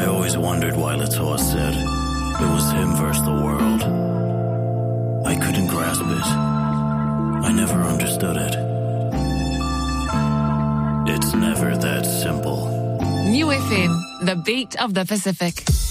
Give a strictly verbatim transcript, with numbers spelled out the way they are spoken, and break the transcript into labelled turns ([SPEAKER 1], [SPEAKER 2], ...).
[SPEAKER 1] always wondered why Latour said it was him versus the world. I couldn't grasp it. I never understood it. It's never that simple.
[SPEAKER 2] New F M, the beat of the Pacific.